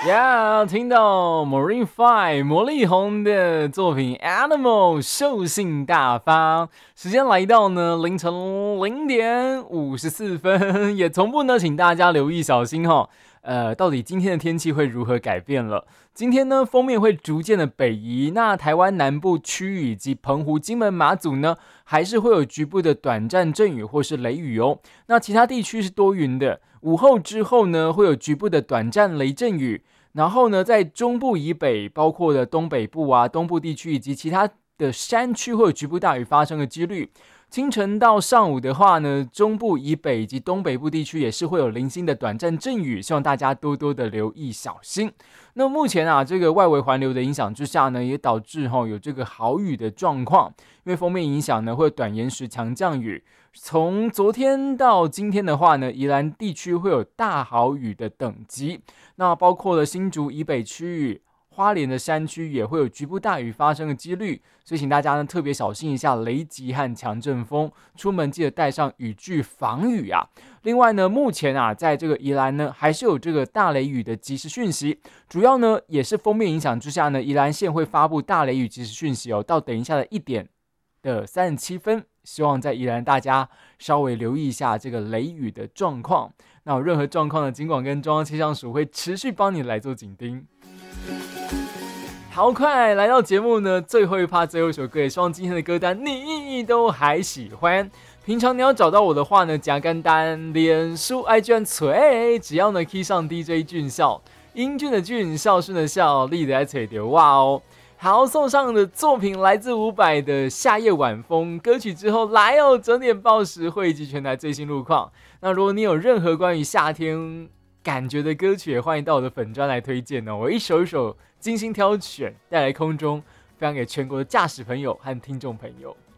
呀，听到 Marine Five 魔力红的作品《Animal》兽性大发，时间来到呢凌晨0:54，也同步呢，请大家留意小心哈。到底今天的天气会如何改变了？今天呢，锋面会逐渐的北移，那台湾南部区域以及澎湖、金门、马祖呢，还是会有局部的短暂阵雨或是雷雨哦。那其他地区是多云的，午后之后呢，会有局部的短暂雷阵雨。然后呢，在中部以北，包括的东北部啊、东部地区以及其他的山区，会有局部大雨发生的几率。清晨到上午的话呢，中部以北以及东北部地区也是会有零星的短暂阵雨，希望大家多多的留意小心。那目前啊，这个外围环流的影响之下呢，也导致有这个豪雨的状况，因为锋面影响呢，会有短延时强降雨。从昨天到今天的话呢，宜兰地区会有大豪雨的等级，那包括了新竹以北区域。花莲的山区也会有局部大雨发生的几率，所以请大家呢特别小心一下雷击和强阵风，出门记得带上雨具防雨啊。另外呢，目前啊在这个宜兰呢还是有这个大雷雨的即时讯息，主要呢也是锋面影响之下呢，宜兰县会发布大雷雨即时讯息哦，到等一下的1:37，希望在宜兰大家稍微留意一下这个雷雨的状况。那有任何状况呢，警广跟中央气象署会持续帮你来做紧盯。好，快来到节目呢最后一趴最后一首歌，也希望今天的歌单你都还喜欢。平常你要找到我的话呢，加简单，脸书 IG 和嘴，只要呢 key 上 DJ 俊孝，英俊的俊，孝顺的孝，力的嘴的哇哦。好，送上的作品来自伍佰的《夏夜晚风》歌曲之后，来哦，整点报时汇集全台最新路况。那如果你有任何关于夏天感觉的歌曲，也欢迎到我的粉专来推荐哦。我一首一首精心挑选，带来空中，分享给全国的驾驶朋友和听众朋友。